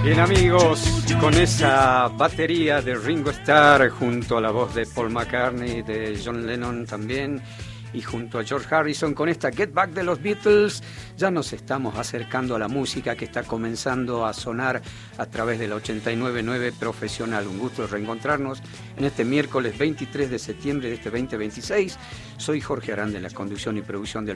Bien amigos, con esa batería de Ringo Starr junto a la voz de Paul McCartney, de John Lennon también, y junto a George Harrison, con esta Get Back de los Beatles, ya nos estamos acercando a la música que está comenzando a sonar a través de la 89.9 Profesional. Un gusto reencontrarnos en este miércoles 23 de septiembre de este 2026. Soy Jorge Aranda en la conducción y producción del